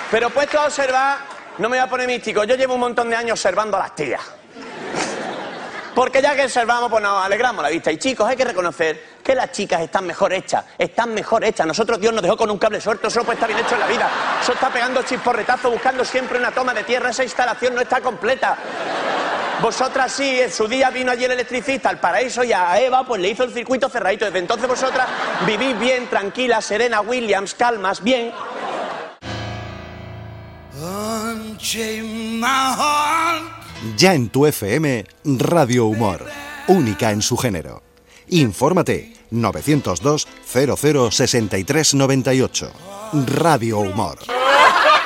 Pero puesto a observar, no me voy a poner místico, yo llevo un montón de años observando a las tías. Porque ya que observamos, pues nos alegramos la vista. Y chicos, hay que reconocer que las chicas están mejor hechas. Nosotros Dios nos dejó con un cable suelto, eso no puede estar bien hecho en la vida. Eso está pegando chisporretazos, buscando siempre una toma de tierra. Esa instalación no está completa. Vosotras sí, en su día vino allí el electricista al paraíso y a Eva pues le hizo el circuito cerradito. Desde entonces vosotras vivís bien, tranquilas, Serena Williams, calmas, bien. Ya en tu FM, Radio Humor, única en su género. Infórmate 902 00 63 98. Radio Humor.